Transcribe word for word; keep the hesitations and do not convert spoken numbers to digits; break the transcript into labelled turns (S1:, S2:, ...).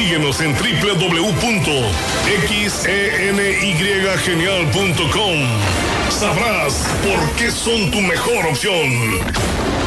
S1: Síguenos en doble u doble u doble u punto xeny genial punto com. Sabrás por qué son tu mejor opción.